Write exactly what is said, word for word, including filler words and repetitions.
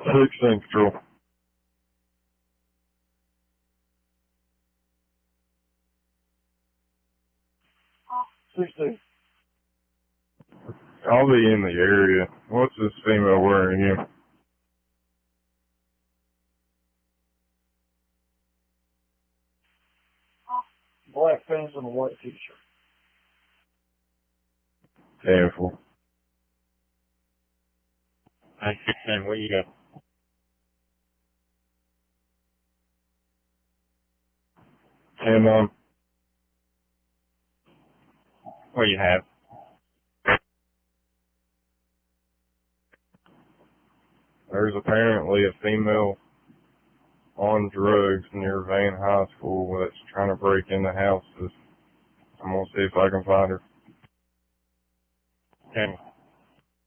Six Central. sixteen. I'll be in the area. What's this female wearing here? Black pants and a white t-shirt. Handful. nine sixteen, what you got? And, um, What you have? there's apparently a female on drugs near Van High School that's trying to break into houses. I'm gonna see if I can find her. Okay.